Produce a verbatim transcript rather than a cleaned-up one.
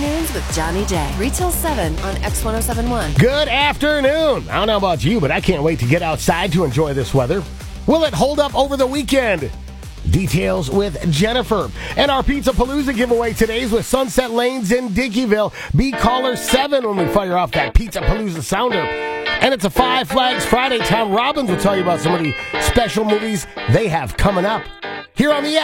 Afternoons with Johnny J. Retail seven on X one oh seven point one. Good afternoon. I don't know about you, but I can't wait to get outside to enjoy this weather. Will it hold up over the weekend? Details with Jennifer. And our Pizza Palooza giveaway today is with Sunset Lanes in Dickeyville. Be caller seven when we fire off that Pizza Palooza sounder. And it's a Five Flags Friday. Tom Robbins will tell you about some of the special movies they have coming up here on the